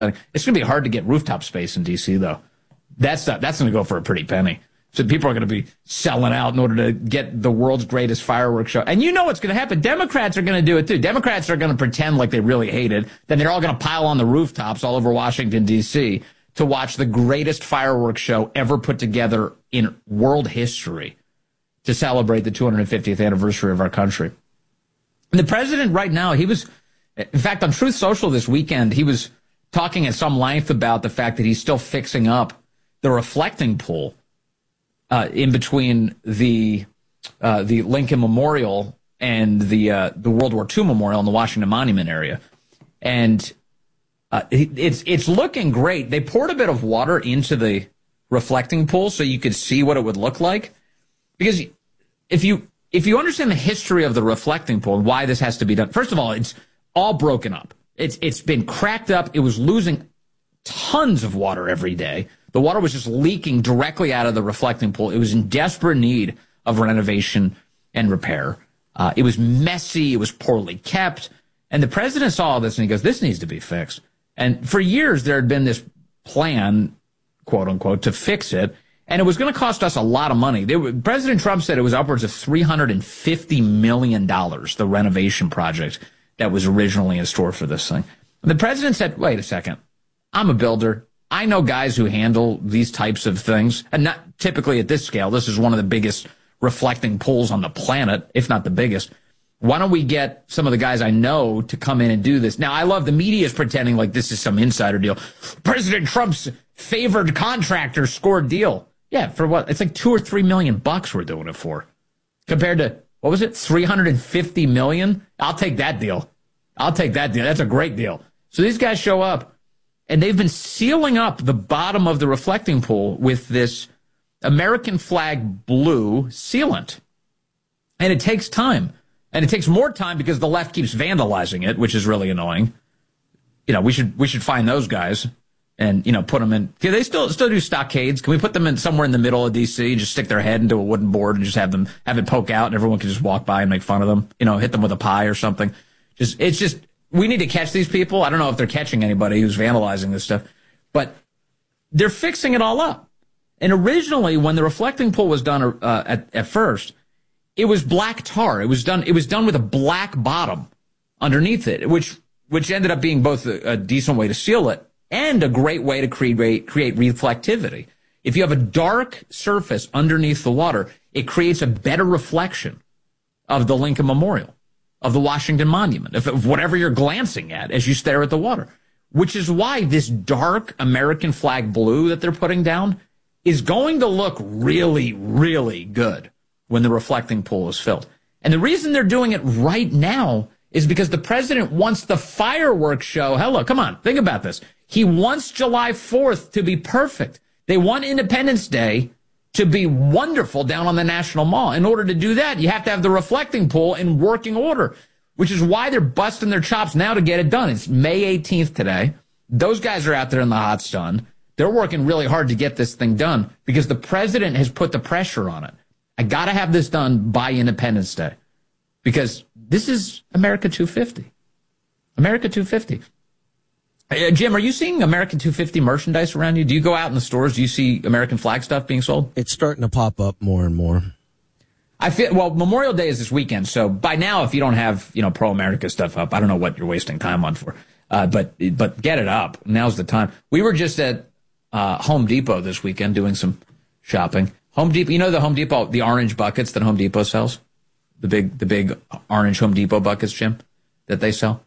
It's going to be hard to get rooftop space in D.C., though. That's going to go for a pretty penny. So people are going to be selling out in order to get the world's greatest fireworks show. And you know what's going to happen. Democrats are going to do it, too. Democrats are going to pretend like they really hate it. Then they're all going to pile on the rooftops all over Washington, D.C. to watch the greatest fireworks show ever put together in world history to celebrate the 250th anniversary of our country. And the president right now, in fact, on Truth Social this weekend, he was talking at some length about the fact that he's still fixing up the reflecting pool in between the Lincoln Memorial and the World War II Memorial in the Washington Monument area. And it's looking great. They poured a bit of water into the reflecting pool so you could see what it would look like. Because if you understand the history of the reflecting pool and why this has to be done, first of all, it's all broken up. It's been cracked up. It was losing tons of water every day. The water was just leaking directly out of the reflecting pool. It was in desperate need of renovation and repair. It was messy. It was poorly kept. And the president saw all this and he goes, this needs to be fixed. And for years, there had been this plan, quote unquote, to fix it. And it was going to cost us a lot of money. President Trump said it was upwards of $350 million, the renovation project that was originally in store for this thing. And the president said, wait a second, I'm a builder. I know guys who handle these types of things, and not typically at this scale. This is one of the biggest reflecting pools on the planet, if not the biggest. Why don't we get some of the guys I know to come in and do this? Now, I love the media is pretending like this is some insider deal. President Trump's favored contractor scored deal. Yeah, for what? It's like $2 or $3 million we're doing it for. Compared to, what was it, $350 million? I'll take that deal. That's a great deal. So these guys show up. And they've been sealing up the bottom of the reflecting pool with this American flag blue sealant. And it takes time. And it takes more time because the left keeps vandalizing it, which is really annoying. You know, we should find those guys and, you know, put them in. Can they still do stockades? Can we put them in somewhere in the middle of D.C. and just stick their head into a wooden board and just have it poke out and everyone can just walk by and make fun of them? You know, hit them with a pie or something. We need to catch these people. I don't know if they're catching anybody who's vandalizing this stuff, but they're fixing it all up. And originally, when the reflecting pool was done at first, it was black tar. It was done with a black bottom underneath it, which ended up being both a decent way to seal it and a great way to create reflectivity. If you have a dark surface underneath the water, it creates a better reflection of the Lincoln Memorial, of the Washington Monument, of whatever you're glancing at as you stare at the water, which is why this dark American flag blue that they're putting down is going to look really, really good when the reflecting pool is filled. And the reason they're doing it right now is because the president wants the fireworks show. Hello, come on, think about this. He wants July 4th to be perfect. They want Independence Day to be wonderful down on the National Mall. In order to do that, you have to have the reflecting pool in working order, which is why they're busting their chops now to get it done. It's May 18th today. Those guys are out there in the hot sun. They're working really hard to get this thing done because the president has put the pressure on it. I got to have this done by Independence Day because this is America 250. America 250. Jim, are you seeing American 250 merchandise around you? Do you go out in the stores? Do you see American flag stuff being sold? It's starting to pop up more and more. Memorial Day is this weekend, so by now, if you don't have, pro-America stuff up, I don't know what you're wasting time on for. But get it up. Now's the time. We were just at Home Depot this weekend doing some shopping. Home Depot, the Home Depot, the orange buckets that Home Depot sells, the big orange Home Depot buckets, Jim, that they sell.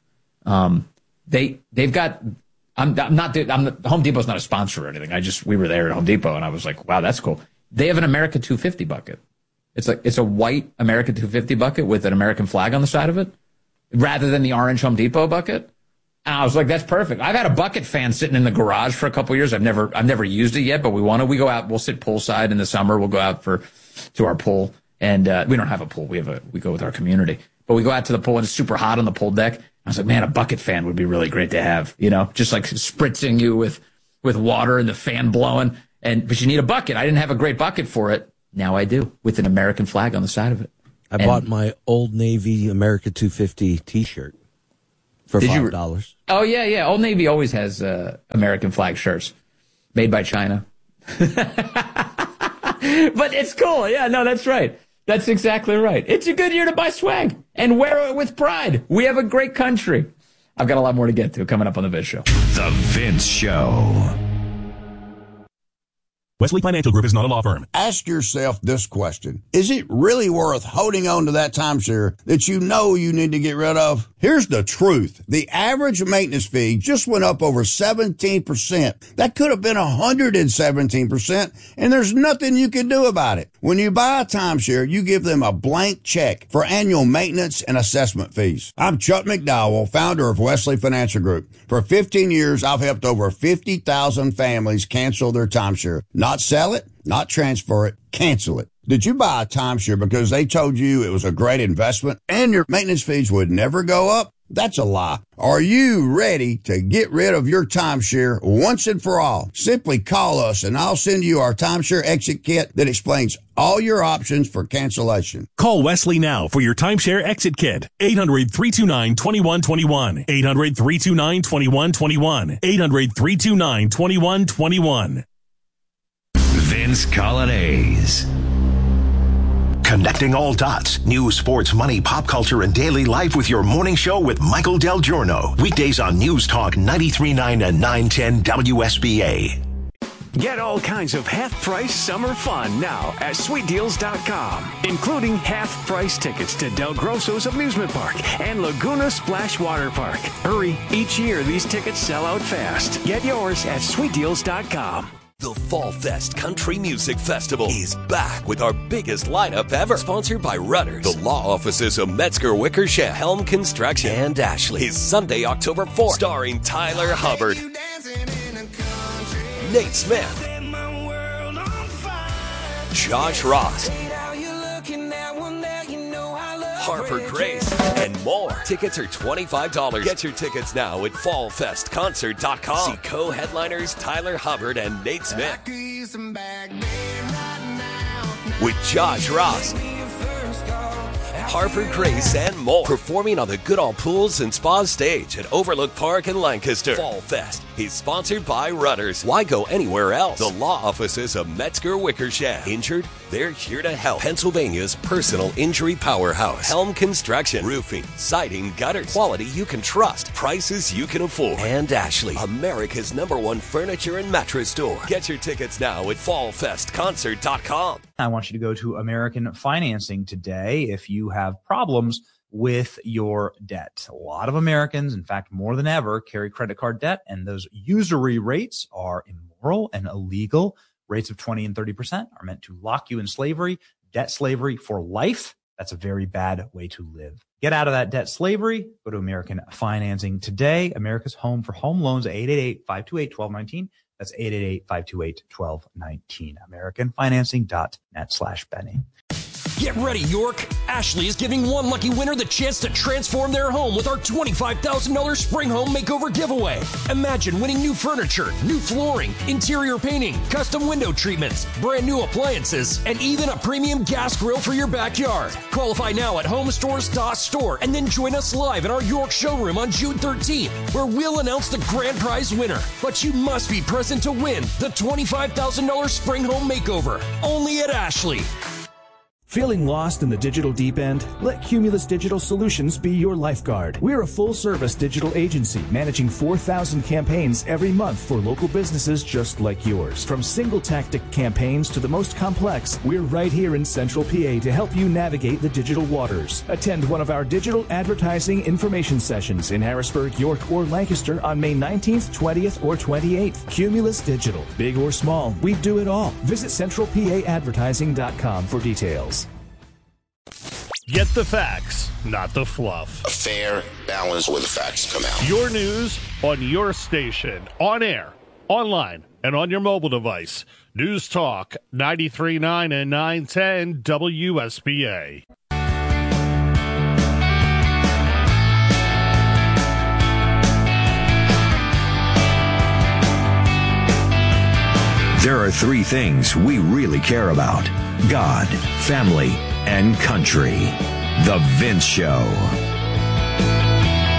They've got. Home Depot's not a sponsor or anything. We were there at Home Depot and I was like, wow, that's cool. They have an America 250 bucket. It's a white America 250 bucket with an American flag on the side of it, rather than the orange Home Depot bucket. And I was like, that's perfect. I've had a bucket fan sitting in the garage for a couple of years. I've never used it yet, but we go out. We'll sit poolside in the summer. We'll go out to our pool, and we don't have a pool. We go with our community, but we go out to the pool and it's super hot on the pool deck. I was like, man, a bucket fan would be really great to have, just like spritzing you with water and the fan blowing. But you need a bucket. I didn't have a great bucket for it. Now I do, with an American flag on the side of it. I bought my Old Navy America 250 T-shirt for $5. Oh, yeah. Old Navy always has American flag shirts made by China. But it's cool. Yeah, no, that's right. That's exactly right. It's a good year to buy swag and wear it with pride. We have a great country. I've got a lot more to get to coming up on The Vince Show. The Vince Show. Wesley Financial Group is not a law firm. Ask yourself this question. Is it really worth holding on to that timeshare that you know you need to get rid of? Here's the truth. The average maintenance fee just went up over 17%. That could have been 117%, and there's nothing you can do about it. When you buy a timeshare, you give them a blank check for annual maintenance and assessment fees. I'm Chuck McDowell, founder of Wesley Financial Group. For 15 years, I've helped over 50,000 families cancel their timeshare. Not sell it, not transfer it, cancel it. Did you buy a timeshare because they told you it was a great investment and your maintenance fees would never go up? That's a lie. Are you ready to get rid of your timeshare once and for all? Simply call us and I'll send you our timeshare exit kit that explains all your options for cancellation. Call Wesley now for your timeshare exit kit. 800-329-2121. 800-329-2121. 800-329-2121. Vince Colonnese. Connecting all dots. News, sports, money, pop culture, and daily life with your morning show with Michael Del Giorno. Weekdays on News Talk 93.9 and 910 WSBA. Get all kinds of half-price summer fun now at SweetDeals.com, including half-price tickets to Del Grosso's Amusement Park and Laguna Splash Water Park. Hurry, each year these tickets sell out fast. Get yours at SweetDeals.com. The Fall Fest Country Music Festival is back with our biggest lineup ever. Sponsored by Rudders, the law offices of Metzger Wickersham, Helm Construction, and Ashley. Is Sunday, October 4th, starring Tyler Hubbard, Nate Smith, Josh Ross, Harper Grace, and more. Tickets are $25. Get your tickets now at fallfestconcert.com. See co-headliners Tyler Hubbard and Nate Smith. With Josh Ross, Harper Grace, and more. Performing on the Goodall Pools and Spa stage at Overlook Park in Lancaster. Fall Fest is sponsored by Rudders. Why go anywhere else? The law offices of Metzger Wickersham. Injured? They're here to help. Pennsylvania's personal injury powerhouse. Helm Construction. Roofing, siding, gutters. Quality you can trust. Prices you can afford. And Ashley, America's #1 furniture and mattress store. Get your tickets now at fallfestconcert.com. I want you to go to American Financing today if you have problems with your debt. A lot of Americans, in fact, more than ever, carry credit card debt, and those usury rates are immoral and illegal. Rates of 20 and 30% are meant to lock you in slavery, debt slavery for life. That's a very bad way to live. Get out of that debt slavery. Go to American Financing today. America's home for home loans, 888-528-1219. That's 888-528-1219. AmericanFinancing.net/Benny. Get ready, York. Ashley is giving one lucky winner the chance to transform their home with our $25,000 Spring Home Makeover giveaway. Imagine winning new furniture, new flooring, interior painting, custom window treatments, brand new appliances, and even a premium gas grill for your backyard. Qualify now at homestores.store and then join us live in our York showroom on June 13th, where we'll announce the grand prize winner. But you must be present to win the $25,000 Spring Home Makeover, only at Ashley. Feeling lost in the digital deep end? Let Cumulus Digital Solutions be your lifeguard. We're a full-service digital agency managing 4,000 campaigns every month for local businesses just like yours. From single-tactic campaigns to the most complex, we're right here in Central PA to help you navigate the digital waters. Attend one of our digital advertising information sessions in Harrisburg, York, or Lancaster on May 19th, 20th, or 28th. Cumulus Digital. Big or small, we do it all. Visit centralpaadvertising.com for details. Get the facts, not the fluff. A fair balance where the facts come out. Your news on your station, on air, online, and on your mobile device. News Talk 93.9 and 910 WSBA. There are three things we really care about: God, family, and country. The Vince Show.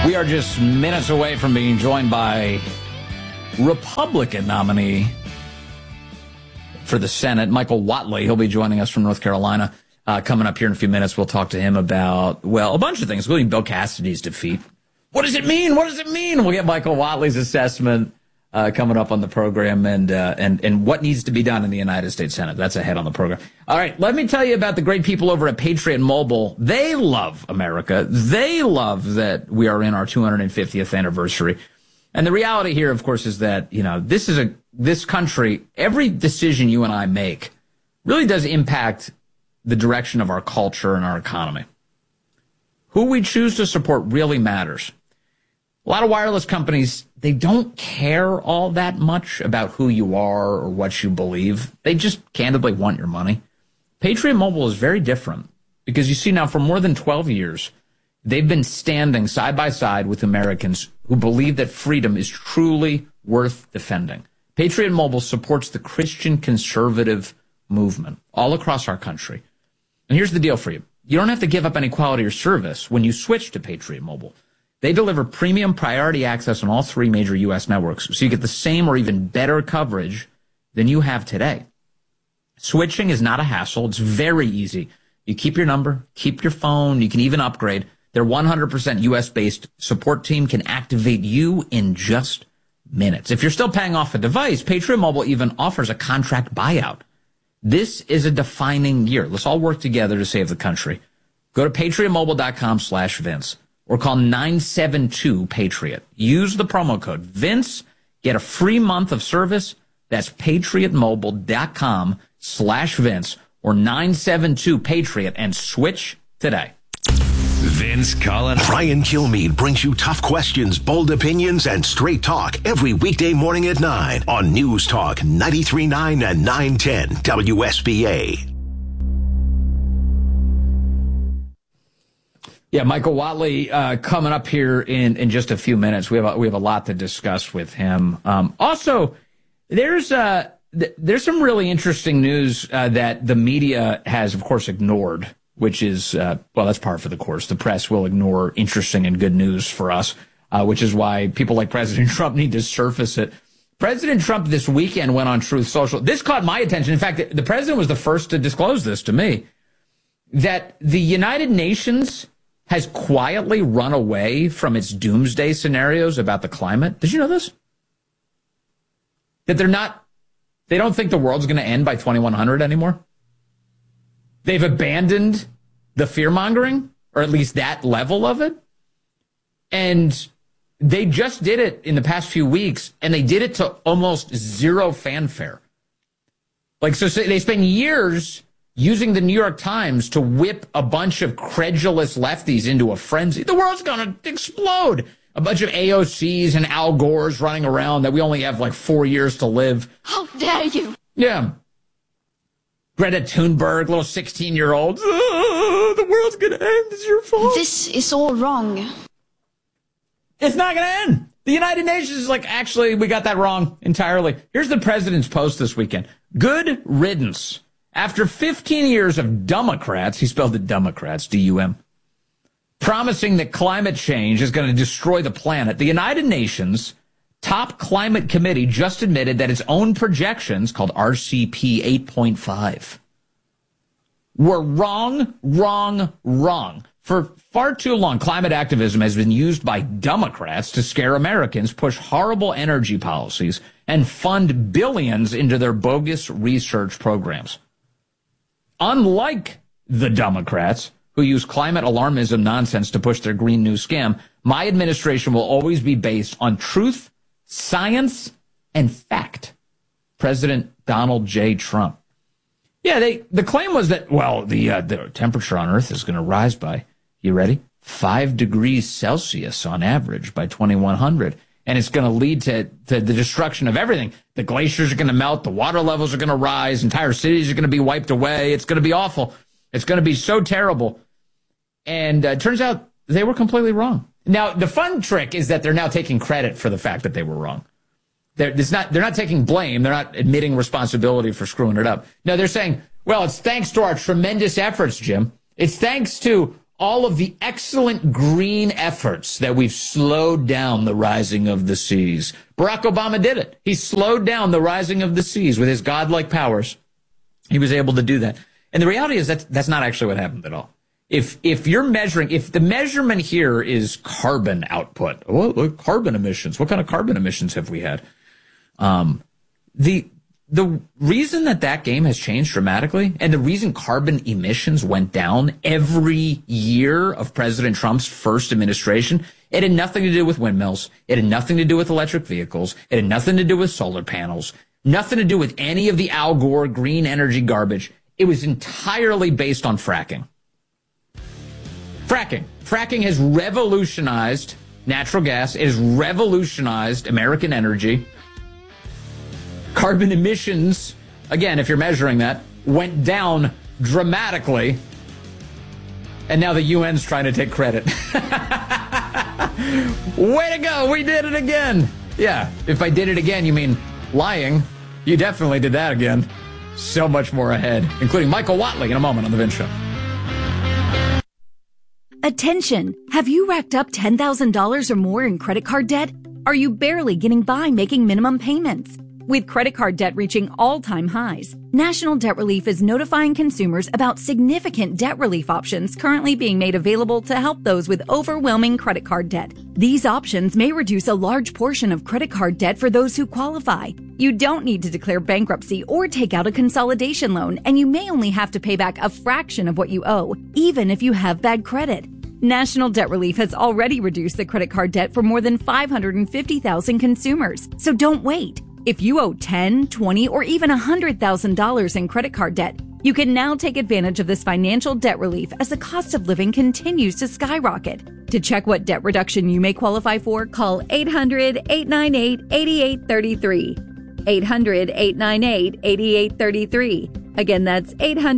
We are just minutes away from being joined by Republican nominee for the Senate, Michael Whatley. He'll be joining us from North Carolina coming up here in a few minutes. We'll talk to him about, well, a bunch of things, including Bill Cassidy's defeat. What does it mean? What does it mean? We'll get Michael Whatley's assessment coming up on the program and what needs to be done in the United States Senate. That's ahead on the program. All right, let me tell you about the great people over at Patriot Mobile. They love America. They love that we are in our 250th anniversary. And the reality here, of course, is that, you know, this country, every decision you and I make really does impact the direction of our culture and our economy. Who we choose to support really matters. A lot of wireless companies, they don't care all that much about who you are or what you believe. They just candidly want your money. Patriot Mobile is very different because you see now for more than 12 years, they've been standing side by side with Americans who believe that freedom is truly worth defending. Patriot Mobile supports the Christian conservative movement all across our country. And here's the deal for you. You don't have to give up any quality or service when you switch to Patriot Mobile. They deliver premium priority access on all three major U.S. networks, so you get the same or even better coverage than you have today. Switching is not a hassle. It's very easy. You keep your number, keep your phone. You can even upgrade. Their 100% U.S.-based support team can activate you in just minutes. If you're still paying off a device, Patriot Mobile even offers a contract buyout. This is a defining year. Let's all work together to save the country. Go to patriotmobile.com/Vince. Or call 972-PATRIOT. Use the promo code Vince. Get a free month of service. That's patriotmobile.com/Vince or 972-PATRIOT and switch today. Vince Collins. Brian Kilmeade brings you tough questions, bold opinions, and straight talk every weekday morning at 9 on News Talk 93.9 and 910 WSBA. Yeah, Michael Whatley coming up here in just a few minutes. We have a lot to discuss with him. Also, there's some really interesting news that the media has, of course, ignored, which is that's par for the course. The press will ignore interesting and good news for us, which is why people like President Trump need to surface it. President Trump this weekend went on Truth Social. This caught my attention. In fact, the president was the first to disclose this to me, that the United Nations has quietly run away from its doomsday scenarios about the climate. Did you know this? That they don't think the world's going to end by 2100 anymore. They've abandoned the fear-mongering, or at least that level of it. And they just did it in the past few weeks, and they did it to almost zero fanfare. So they spend years using the New York Times to whip a bunch of credulous lefties into a frenzy. The world's going to explode. A bunch of AOCs and Al Gores running around that we only have 4 years to live. How dare you? Yeah. Greta Thunberg, little 16-year-old. The world's going to end. It's your fault. This is all wrong. It's not going to end. The United Nations is actually, we got that wrong entirely. Here's the president's post this weekend. Good riddance. After 15 years of Democrats, he spelled it Democrats, D-U-M, promising that climate change is going to destroy the planet, the United Nations top climate committee just admitted that its own projections, called RCP 8.5, were wrong. For far too long, climate activism has been used by Democrats to scare Americans, push horrible energy policies, and fund billions into their bogus research programs. Unlike the Democrats, who use climate alarmism nonsense to push their Green New scam, my administration will always be based on truth, science, and fact. President Donald J. Trump. Yeah, the claim was that, the temperature on Earth is going to rise by, you ready? 5 degrees Celsius on average by 2100. And it's going to lead to the destruction of everything. The glaciers are going to melt. The water levels are going to rise. Entire cities are going to be wiped away. It's going to be awful. It's going to be so terrible. And it turns out they were completely wrong. Now, the fun trick is that they're now taking credit for the fact that they were wrong. They're not taking blame. They're not admitting responsibility for screwing it up. No, they're saying, well, it's thanks to our tremendous efforts, Jim. It's thanks to all of the excellent green efforts that we've slowed down the rising of the seas. Barack Obama did it. He slowed down the rising of the seas with his godlike powers. He was able to do that. And the reality is that's not actually what happened at all. If you're measuring, if the measurement here is carbon output, carbon emissions, what kind of carbon emissions have we had? The reason that game has changed dramatically, and the reason carbon emissions went down every year of President Trump's first administration, it had nothing to do with windmills. It had nothing to do with electric vehicles. It had nothing to do with solar panels. Nothing to do with any of the Al Gore green energy garbage. It was entirely based on fracking. Fracking has revolutionized natural gas. It has revolutionized American energy. Carbon emissions, again, if you're measuring that, went down dramatically. And now the UN's trying to take credit. Way to go. We did it again. Yeah, if I did it again, you mean lying. You definitely did that again. So much more ahead, including Michael Watley in a moment on The Vince Show. Attention! Have you racked up $10,000 or more in credit card debt? Are you barely getting by making minimum payments? With credit card debt reaching all-time highs, National Debt Relief is notifying consumers about significant debt relief options currently being made available to help those with overwhelming credit card debt. These options may reduce a large portion of credit card debt for those who qualify. You don't need to declare bankruptcy or take out a consolidation loan, and you may only have to pay back a fraction of what you owe, even if you have bad credit. National Debt Relief has already reduced the credit card debt for more than 550,000 consumers, so don't wait. If you owe $10,000, $20,000, or even $100,000 in credit card debt, you can now take advantage of this financial debt relief as the cost of living continues to skyrocket. To check what debt reduction you may qualify for, call 800-898-8833. 800-898-8833. Again, that's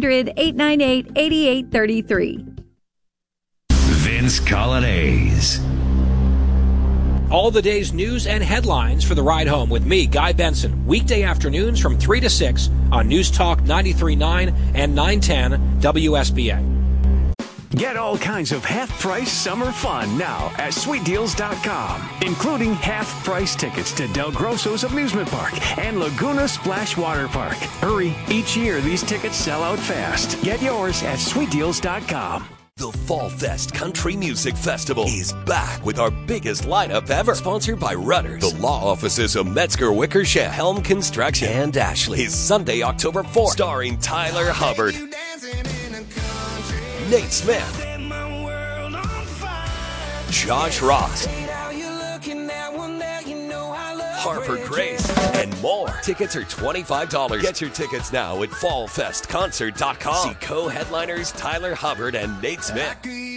800-898-8833. Vince Colonnese. All the day's news and headlines for the ride home with me, Guy Benson, weekday afternoons from 3 to 6 on News Talk 93.9 and 910 WSBA. Get all kinds of half-price summer fun now at SweetDeals.com, including half-price tickets to Del Grosso's Amusement Park and Laguna Splash Water Park. Hurry, each year these tickets sell out fast. Get yours at SweetDeals.com. The Fall Fest Country Music Festival is back with our biggest lineup ever. Sponsored by Rudders, the law offices of Metzger Wickersham, Helm Construction, and Ashley. Is Sunday, October 4th, starring Tyler Hubbard, Nate Smith, Josh Ross, Harper Grace, and more. Tickets are $25. Get your tickets now at fallfestconcert.com. See co-headliners Tyler Hubbard and Nate Smith.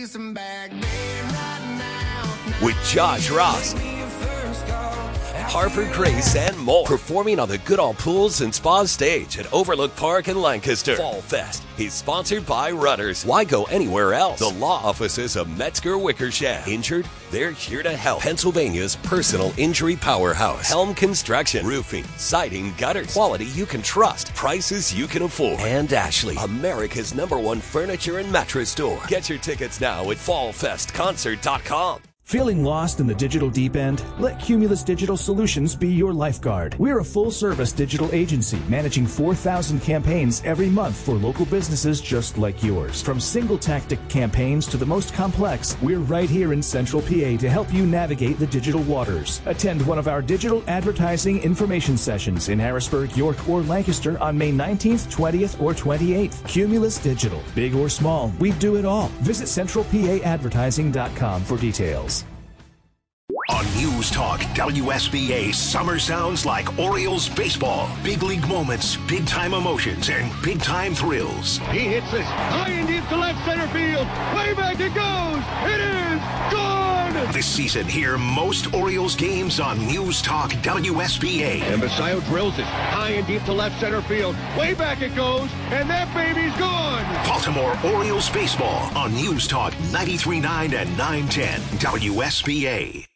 With Josh Ross, Harper Grace, and more. Performing on the Goodall Pools and Spa stage at Overlook Park in Lancaster. Fall Fest is sponsored by Rudders. Why go anywhere else? The law offices of Metzger Wickersham. Injured? They're here to help. Pennsylvania's personal injury powerhouse. Helm Construction. Roofing, siding, gutters. Quality you can trust. Prices you can afford. And Ashley, America's #1 furniture and mattress store. Get your tickets now at fallfestconcert.com. Feeling lost in the digital deep end? Let Cumulus Digital Solutions be your lifeguard. We're a full-service digital agency managing 4,000 campaigns every month for local businesses just like yours. From single-tactic campaigns to the most complex, we're right here in Central PA to help you navigate the digital waters. Attend one of our digital advertising information sessions in Harrisburg, York, or Lancaster on May 19th, 20th, or 28th. Cumulus Digital. Big or small, we do it all. Visit centralpaadvertising.com for details. On News Talk WSBA, summer sounds like Orioles baseball. Big league moments, big time emotions, and big time thrills. He hits this high and deep to left center field. Way back it goes. It is gone. This season, hear most Orioles games on News Talk WSBA. And Basayo drills it high and deep to left center field. Way back it goes, and that baby's gone. Baltimore Orioles baseball on News Talk 93.9 and 910 WSBA.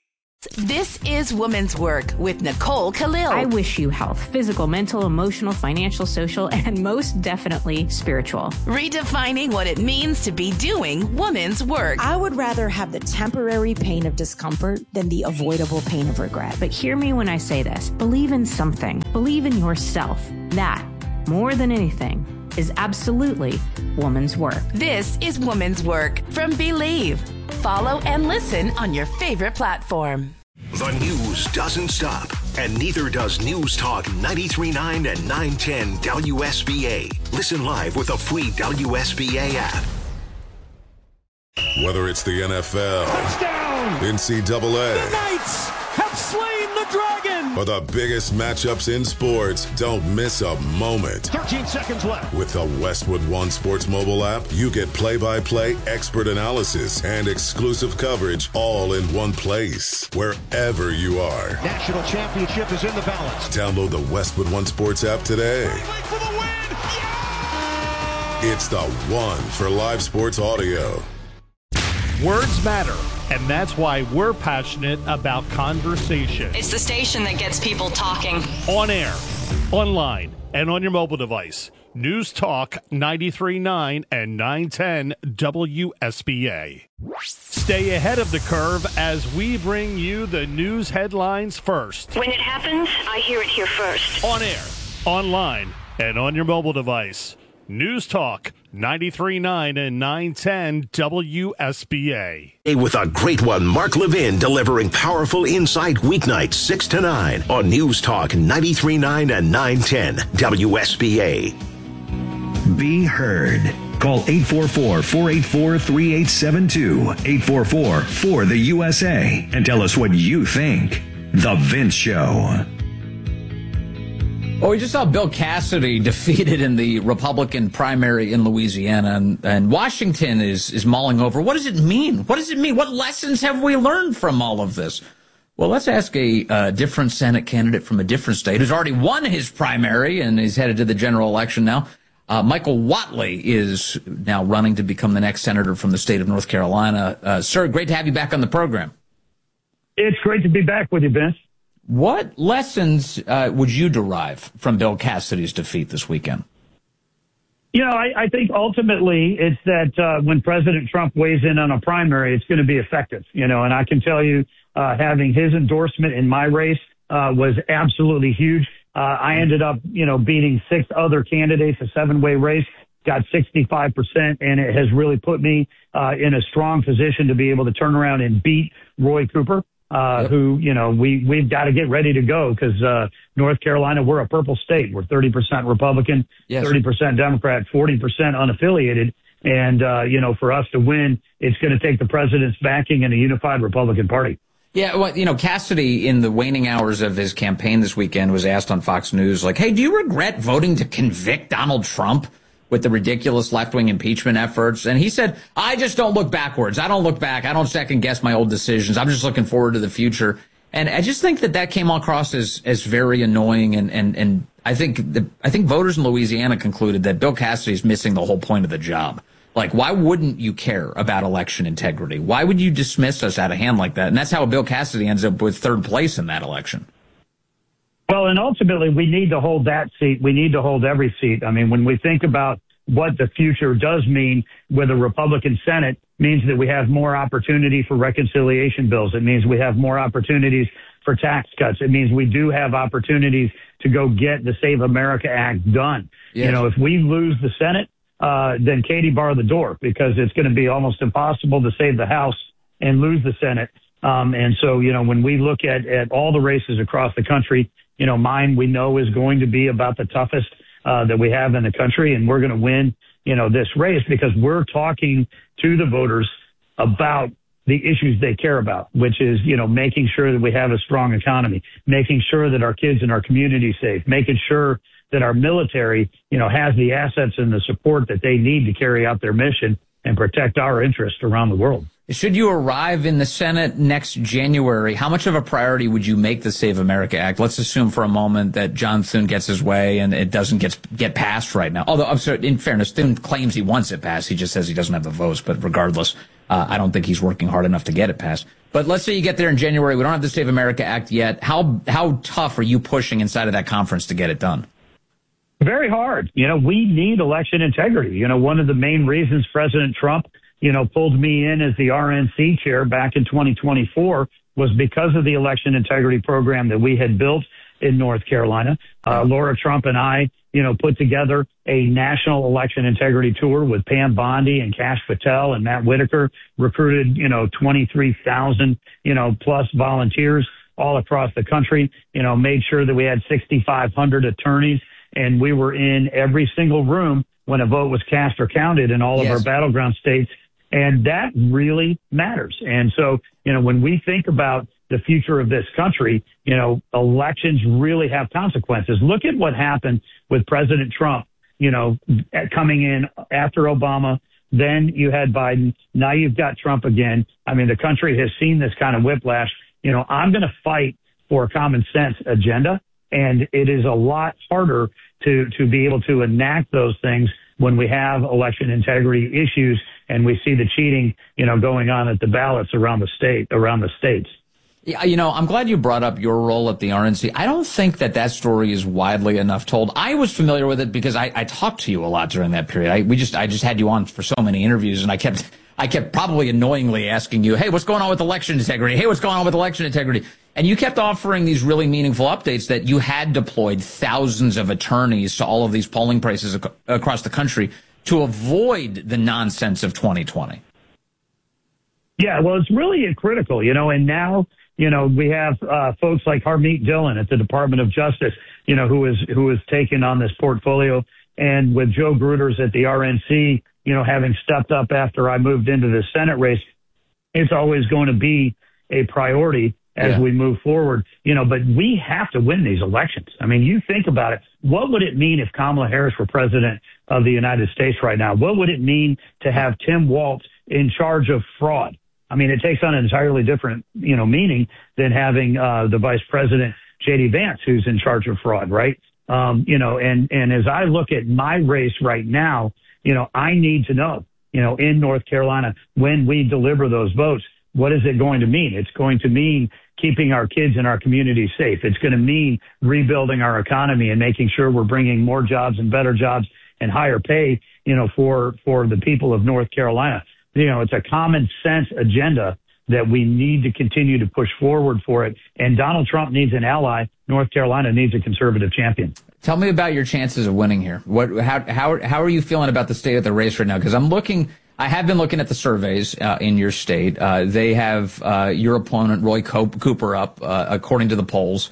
This is Women's Work with Nicole Khalil. I wish you health, physical, mental, emotional, financial, social, and most definitely spiritual. Redefining what it means to be doing women's work. I would rather have the temporary pain of discomfort than the avoidable pain of regret. But hear me when I say this. Believe in something. Believe in yourself. That, more than anything, is absolutely woman's work. This is Woman's Work from Believe. Follow and listen on your favorite platform. The news doesn't stop, and neither does News Talk 93.9 and 910 WSBA. Listen live with a free WSBA app. Whether it's the NFL, touchdown, NCAA, the Knights have slain the dragon, or the biggest matchups in sports, don't miss a moment. 13 seconds left. With the Westwood One Sports mobile app, you get play-by-play expert analysis and exclusive coverage all in one place, wherever you are. National championship is in the balance. Download the Westwood One Sports app today. For the win. Yeah! It's the one for live sports audio. Words matter, and that's why we're passionate about conversation. It's the station that gets people talking. On air, online, and on your mobile device. News Talk 93.9 and 910 WSBA. Stay ahead of the curve as we bring you the news headlines first. When it happens, I hear it here first. On air, online, and on your mobile device. News Talk 93.9 and 910 WSBA. With a great one, Mark Levin delivering powerful insight weeknights 6 to 9 on News Talk 93.9 and 910 WSBA. Be heard. Call 844-484-3872, 844-4-THE-USA, and tell us what you think. The Vince Show. Well, we just saw Bill Cassidy defeated in the Republican primary in Louisiana, and Washington is mulling over. What does it mean? What does it mean? What lessons have we learned from all of this? Well, let's ask a different Senate candidate from a different state who's already won his primary and is headed to the general election now. Michael Whatley is now running to become the next senator from the state of North Carolina. Sir, great to have you back on the program. It's great to be back with you, Vince. What lessons would you derive from Bill Cassidy's defeat this weekend? You know, I think ultimately it's that when President Trump weighs in on a primary, it's going to be effective, you know, and I can tell you having his endorsement in my race was absolutely huge. I ended up, you know, beating 6 other candidates, a 7-way race, got 65%, and it has really put me in a strong position to be able to turn around and beat Roy Cooper. Who, you know, we've got to get ready to go because North Carolina, we're a purple state. We're 30% Republican, yes. 30% Democrat, 40% unaffiliated. And, you know, for us to win, it's going to take the president's backing and a unified Republican Party. Yeah, well, you know, Cassidy, in the waning hours of his campaign this weekend, was asked on Fox News, like, hey, do you regret voting to convict Donald Trump with the ridiculous left-wing impeachment efforts? And he said, I just don't look backwards. I don't look back. I don't second-guess my old decisions. I'm just looking forward to the future. And I just think that came across as very annoying. And I think voters in Louisiana concluded that Bill Cassidy is missing the whole point of the job. Like, why wouldn't you care about election integrity? Why would you dismiss us out of hand like that? And that's how Bill Cassidy ends up with 3rd place in that election. Well, and ultimately, we need to hold that seat. We need to hold every seat. I mean, when we think about what the future does mean with a Republican Senate, means that we have more opportunity for reconciliation bills. It means we have more opportunities for tax cuts. It means we do have opportunities to go get the Save America Act done. Yes. You know, if we lose the Senate, then Katie bar the door, because it's going to be almost impossible to save the House and lose the Senate. And so, you know, when we look at all the races across the country, you know, mine we know is going to be about the toughest that we have in the country, and we're going to win, you know, this race because we're talking to the voters about the issues they care about, which is, you know, making sure that we have a strong economy, making sure that our kids and our community is safe, making sure that our military, you know, has the assets and the support that they need to carry out their mission and protect our interests around the world. Should you arrive in the Senate next January, how much of a priority would you make the Save America Act? Let's assume for a moment that John Thune gets his way and it doesn't get passed right now. Although, I'm sorry, in fairness, Thune claims he wants it passed. He just says he doesn't have the votes. But regardless, I don't think he's working hard enough to get it passed. But let's say you get there in January. We don't have the Save America Act yet. How tough are you pushing inside of that conference to get it done? Very hard. We need election integrity. One of the main reasons President Trump, pulled me in as the RNC chair back in 2024 was because of the election integrity program that we had built in North Carolina. Laura Trump and I, put together a national election integrity tour with Pam Bondi and Kash Patel and Matt Whitaker, recruited, 23,000, plus volunteers all across the country, made sure that we had 6,500 attorneys, and we were in every single room when a vote was cast or counted in all of our battleground states. And that really matters. And so, when we think about the future of this country, elections really have consequences. Look at what happened with President Trump, coming in after Obama. Then you had Biden. Now you've got Trump again. I mean, the country has seen this kind of whiplash. I'm going to fight for a common sense agenda. And it is a lot harder to be able to enact those things when we have election integrity issues and we see the cheating, going on at the ballots around the states. Yeah, I'm glad you brought up your role at the RNC. I don't think that story is widely enough told. I was familiar with it because I talked to you a lot during that period. I just had you on for so many interviews, and I kept probably annoyingly asking you, hey, what's going on with election integrity? Hey, what's going on with election integrity? And you kept offering these really meaningful updates that you had deployed thousands of attorneys to all of these polling places across the country to avoid the nonsense of 2020. Yeah, well, it's really critical, and now, we have folks like Harmeet Dillon at the Department of Justice, who is taking on this portfolio, and with Joe Gruters at the RNC, having stepped up after I moved into the Senate race, it's always going to be a priority as we move forward, but we have to win these elections. I mean, you think about it. What would it mean if Kamala Harris were president of the United States right now? What would it mean to have Tim Walz in charge of fraud? I mean, it takes on an entirely different, meaning than having the vice president, J.D. Vance, who's in charge of fraud, right? And as I look at my race right now, I need to know, in North Carolina, when we deliver those votes, what is it going to mean? It's going to mean keeping our kids and our communities safe. It's going to mean rebuilding our economy and making sure we're bringing more jobs and better jobs and higher pay, for the people of North Carolina. It's a common sense agenda that we need to continue to push forward for it. And Donald Trump needs an ally. North Carolina needs a conservative champion. Tell me about your chances of winning here. How are you feeling about the state of the race right now? Because I have been looking at the surveys in your state. They have your opponent, Roy Cooper, up, according to the polls,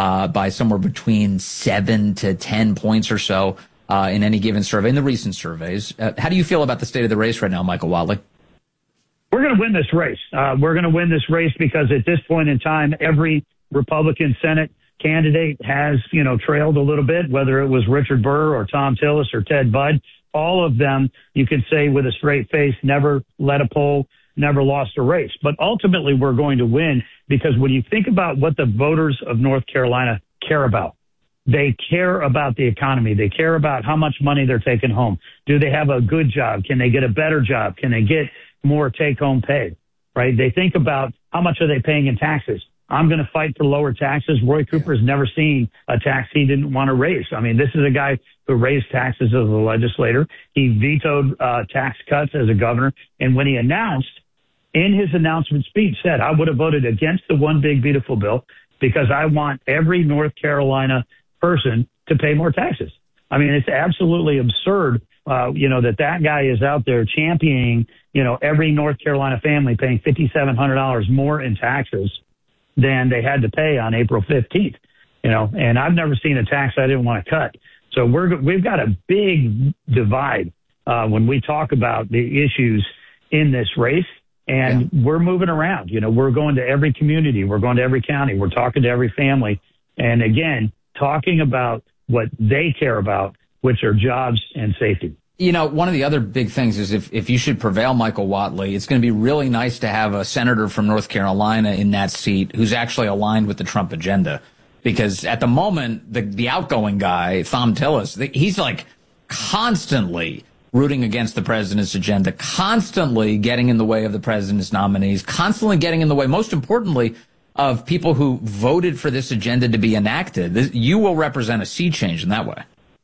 by somewhere between 7 to 10 points or so in any given survey, in the recent surveys. How do you feel about the state of the race right now, Michael Whatley? We're going to win this race. We're going to win this race because at this point in time, every Republican Senate candidate has, trailed a little bit, whether it was Richard Burr or Tom Tillis or Ted Budd. All of them, you could say with a straight face, never led a poll, never lost a race. But ultimately, we're going to win because when you think about what the voters of North Carolina care about, they care about the economy. They care about how much money they're taking home. Do they have a good job? Can they get a better job? Can they get more take-home pay, right? They think about how much are they paying in taxes. I'm going to fight for lower taxes. Roy Cooper has never seen a tax he didn't want to raise. I mean, this is a guy who raised taxes as a legislator. He vetoed tax cuts as a governor. And when he announced, in his announcement speech, said, I would have voted against the One Big Beautiful Bill because I want every North Carolina person to pay more taxes. I mean, it's absolutely absurd, that guy is out there championing, every North Carolina family paying $5,700 more in taxes than they had to pay on April 15th, and I've never seen a tax I didn't want to cut. So we've got a big divide when we talk about the issues in this race, and we're moving around. We're going to every community. We're going to every county. We're talking to every family. And again, talking about what they care about, which are jobs and safety. One of the other big things is if you should prevail, Michael Whatley, it's going to be really nice to have a senator from North Carolina in that seat who's actually aligned with the Trump agenda. Because at the moment, the outgoing guy, Thom Tillis, he's like constantly rooting against the president's agenda, constantly getting in the way of the president's nominees, constantly getting in the way, most importantly, of people who voted for this agenda to be enacted. You will represent a sea change in that way.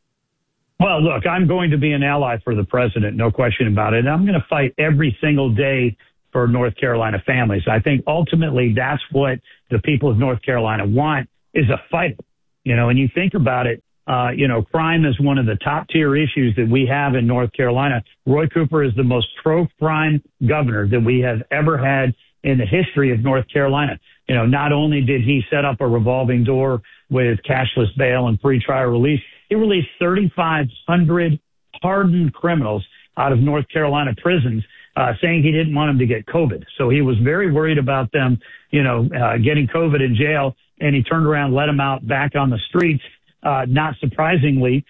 Well, look, I'm going to be an ally for the president, no question about it. And I'm going to fight every single day for North Carolina families. I think ultimately that's what the people of North Carolina want, is a fight. You know, and you think about it, crime is one of the top tier issues that we have in North Carolina. Roy Cooper is the most pro-crime governor that we have ever had in the history of North Carolina. You know, not only did he set up a revolving door with cashless bail and pretrial release, he released 3,500 hardened criminals out of North Carolina prisons, saying he didn't want them to get COVID. So he was very worried about them, getting COVID in jail, and he turned around, let them out back on the streets. Not surprisingly,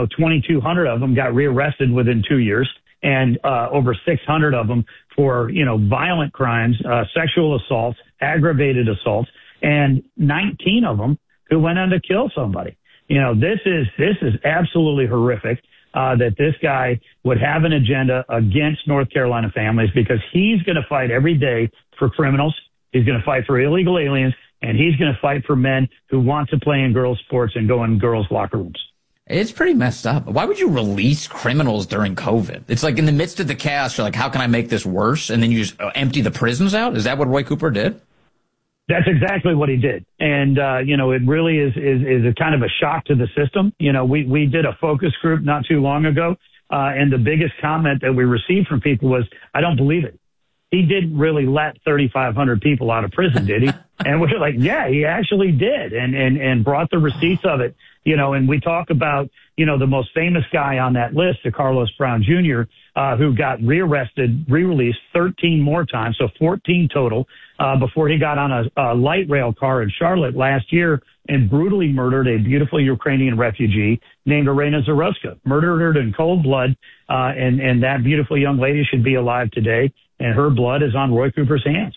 2,200 of them got rearrested within 2 years, and over 600 of them for, violent crimes, sexual assaults, aggravated assaults, and 19 of them who went on to kill somebody. This is absolutely horrific that this guy would have an agenda against North Carolina families, because he's going to fight every day for criminals. He's going to fight for illegal aliens, and he's going to fight for men who want to play in girls' sports and go in girls' locker rooms. It's pretty messed up. Why would you release criminals during COVID? It's like in the midst of the chaos, you're like, how can I make this worse? And then you just empty the prisons out? Is that what Roy Cooper did? That's exactly what he did. And, it really is a kind of a shock to the system. We did a focus group not too long ago, and the biggest comment that we received from people was, I don't believe it. He didn't really let 3,500 people out of prison, did he? And we're like, yeah, he actually did, and brought the receipts of it. And we talk about, the most famous guy on that list, Carlos Brown Jr., who got rearrested, re-released 13 more times, so 14 total, before he got on a light rail car in Charlotte last year and brutally murdered a beautiful Ukrainian refugee named Irina Zarutska, murdered her in cold blood, and that beautiful young lady should be alive today, and her blood is on Roy Cooper's hands.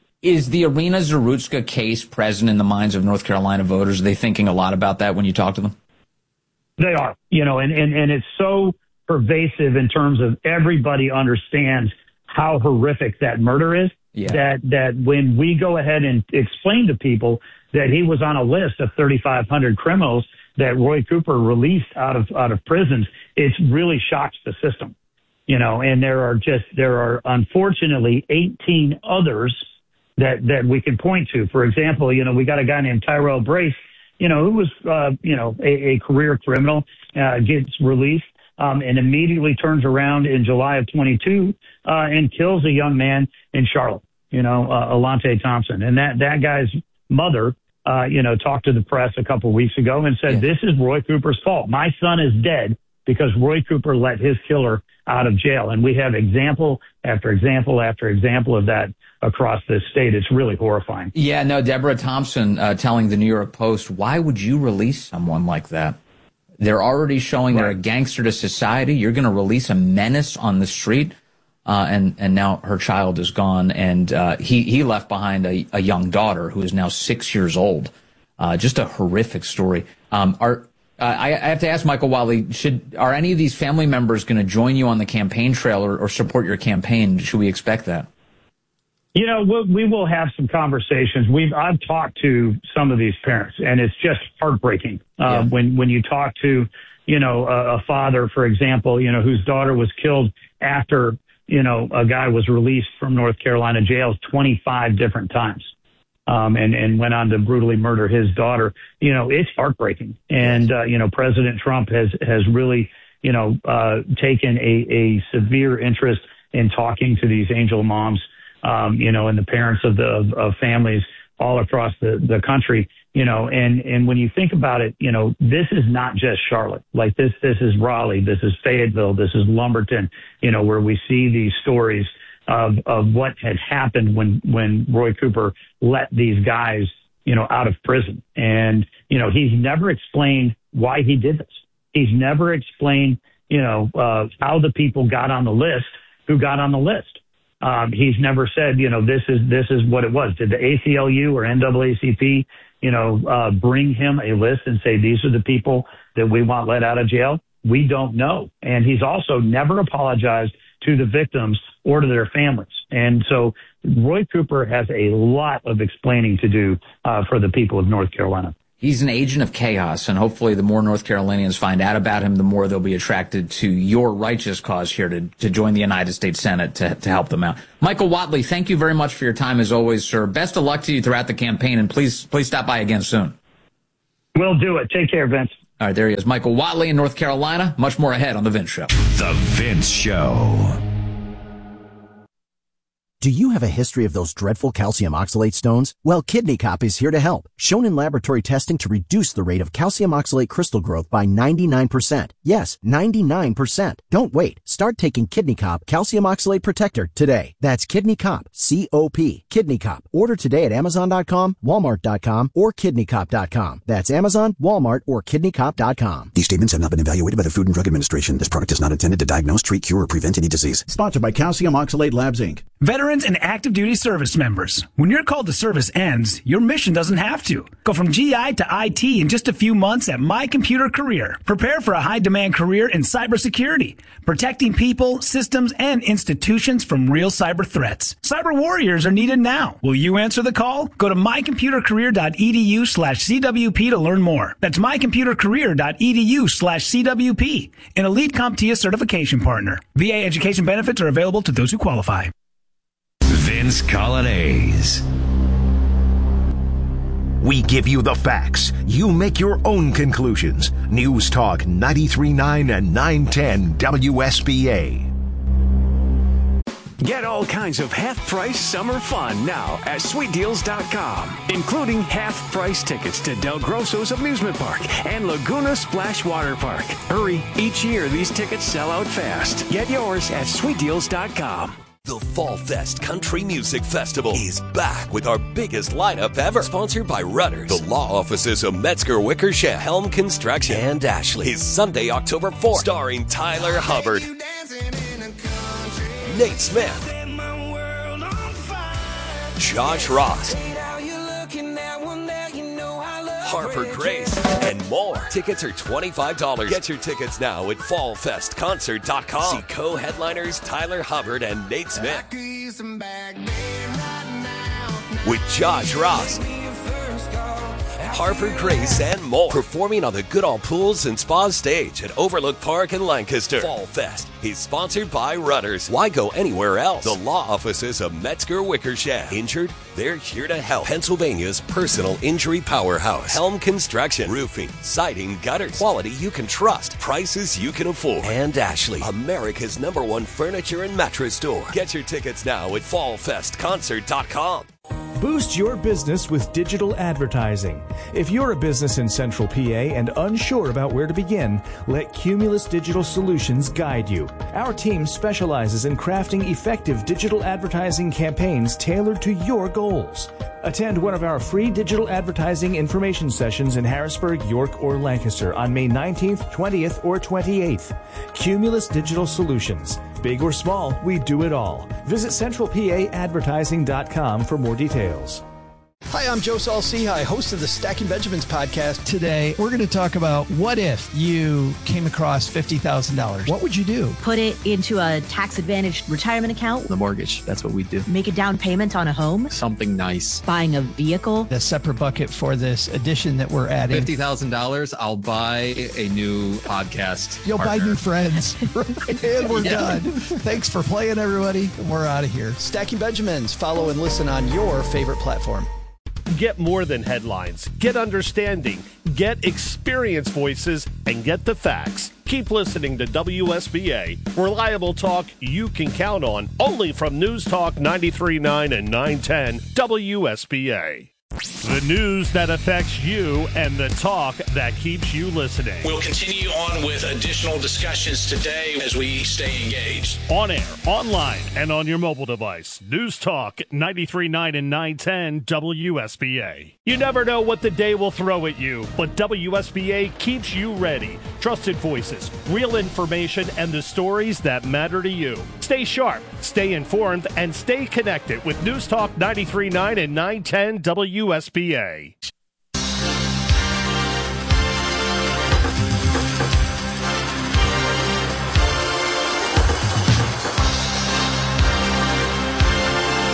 Is the Irina Zarutska case present in the minds of North Carolina voters? Are they thinking a lot about that when you talk to them? They are, and it's so pervasive in terms of everybody understands how horrific that murder is. Yeah. That when we go ahead and explain to people that he was on a list of 3,500 criminals that Roy Cooper released out of prisons, it really shocks the system. And there are unfortunately 18 others that we can point to. For example, we got a guy named Tyrell Brace, who was, a career criminal, gets released, and immediately turns around in July of 22, and kills a young man in Charlotte, Alante Thompson. And that guy's mother, talked to the press a couple of weeks ago and said, This is Roy Cooper's fault. My son is dead because Roy Cooper let his killer out of jail. And we have example after example after example of that across this state. It's really horrifying. Yeah, no, Deborah Thompson telling the New York Post, why would you release someone like that? They're already showing they're a gangster to society. You're going to release a menace on the street. And now her child is gone. And he left behind a young daughter who is now 6 years old. Just a horrific story. I have to ask Michael Wiley, are any of these family members going to join you on the campaign trail or support your campaign? Should we expect that? We will have some conversations. I've talked to some of these parents, and it's just heartbreaking. When you talk to, a father, for example, whose daughter was killed after, a guy was released from North Carolina jails 25 different times. And went on to brutally murder his daughter. It's heartbreaking. And, President Trump has really, taken a severe interest in talking to these angel moms, and the parents of families all across the country, and when you think about it, this is not just Charlotte. Like this is Raleigh, this is Fayetteville, this is Lumberton, where we see these stories of what had happened when Roy Cooper let these guys, out of prison. And, he's never explained why he did this. He's never explained, how the people got on the list, who got on the list. He's never said, this is what it was. Did the ACLU or NAACP, bring him a list and say, these are the people that we want let out of jail? We don't know. And he's also never apologized to the victims or to their families. And so Roy Cooper has a lot of explaining to do for the people of North Carolina. He's an agent of chaos, and hopefully the more North Carolinians find out about him, the more they'll be attracted to your righteous cause here to join the United States Senate to help them out. Michael Whatley, thank you very much for your time as always, sir. Best of luck to you throughout the campaign, and please stop by again soon. We'll do it. Take care, Vince. All right, there he is. Michael Whatley in North Carolina. Much more ahead on The Vince Show. The Vince Show. Do you have a history of those dreadful calcium oxalate stones? Well, Kidney Cop is here to help. Shown in laboratory testing to reduce the rate of calcium oxalate crystal growth by 99%. Yes, 99%. Don't wait. Start taking Kidney Cop Calcium Oxalate Protector today. That's Kidney Cop, C-O-P, Kidney Cop. Order today at Amazon.com, Walmart.com, or KidneyCop.com. That's Amazon, Walmart, or KidneyCop.com. These statements have not been evaluated by the Food and Drug Administration. This product is not intended to diagnose, treat, cure, or prevent any disease. Sponsored by Calcium Oxalate Labs, Inc. Veterans and active duty service members. When your call to service ends, your mission doesn't have to. Go from GI to IT in just a few months at My Computer Career. Prepare for a high-demand career in cybersecurity, protecting people, systems, and institutions from real cyber threats. Cyber warriors are needed now. Will you answer the call? Go to mycomputercareer.edu/CWP to learn more. That's mycomputercareer.edu/CWP. An Elite CompTIA certification partner. VA education benefits are available to those who qualify. Vince Colonnese. We give you the facts. You make your own conclusions. News Talk 93.9 and 910 WSBA. Get all kinds of half-price summer fun now at SweetDeals.com, including half-price tickets to Del Grosso's Amusement Park and Laguna Splash Water Park. Hurry, each year these tickets sell out fast. Get yours at SweetDeals.com. The Fall Fest Country Music Festival is back with our biggest lineup ever. Sponsored by Rudders, the law offices of Metzger, Wickersham, Helm Construction, and Ashley. Is Sunday, October 4th, starring Tyler Hubbard, Nate Smith, Josh Ross, Harper Grace, and more. Tickets are $25. Get your tickets now at fallfestconcert.com. See co-headliners Tyler Hubbard and Nate Smith. With Josh Ross, Harper Grace, and more. Performing on the Goodall Pools and Spa stage at Overlook Park in Lancaster. Fall Fest is sponsored by Rudders. Why go anywhere else? The law offices of Metzger, Wickersham. Injured? They're here to help. Pennsylvania's personal injury powerhouse. Helm Construction. Roofing, siding, gutters. Quality you can trust. Prices you can afford. And Ashley, America's #1 furniture and mattress store. Get your tickets now at fallfestconcert.com. Boost your business with digital advertising. If you're a business in Central PA and unsure about where to begin, let Cumulus Digital Solutions guide you. Our team specializes in crafting effective digital advertising campaigns tailored to your goals. Attend one of our free digital advertising information sessions in Harrisburg, York, or Lancaster on May 19th, 20th, or 28th. Cumulus Digital Solutions. Big or small, we do it all. Visit centralpaadvertising.com for more details. Hi, I'm Joe Saul-Sehy, host of the Stacking Benjamins podcast. Today, we're going to talk about what if you came across $50,000. What would you do? Put it into a tax-advantaged retirement account. The mortgage, that's what we do. Make a down payment on a home. Something nice. Buying a vehicle. A separate bucket for this addition that we're adding. $50,000, I'll buy a new podcast You'll partner. buy new friends. And we're done. Thanks for playing, everybody. We're out of here. Stacking Benjamins. Follow and listen on your favorite platform. Get more than headlines. Get understanding. Get experienced voices and get the facts. Keep listening to WSBA. Reliable talk you can count on. Only from News Talk 93.9 and 910 WSBA. The news that affects you and the talk that keeps you listening. We'll continue on with additional discussions today as we stay engaged. On air, online, and on your mobile device. News Talk 93.9 and 910 WSBA. You never know what the day will throw at you, but WSBA keeps you ready. Trusted voices, real information, and the stories that matter to you. Stay sharp, stay informed, and stay connected with News Talk 93.9 and 910 WSBA.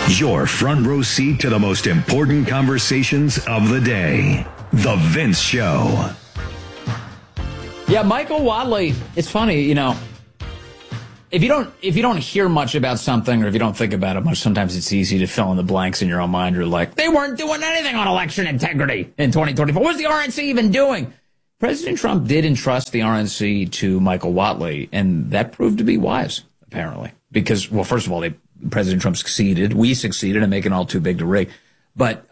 Your front row seat to the most important conversations of the day. The Vince Show. Yeah, Michael Whatley, it's funny, you know, if you don't hear much about something or if you don't think about it much, sometimes it's easy to fill in the blanks in your own mind. You're like, they weren't doing anything on election integrity in 2024. What's the RNC even doing? President Trump did entrust the RNC to Michael Whatley, and that proved to be wise, apparently. Because, well, first of all, President Trump succeeded. We succeeded in making all too big to rig. But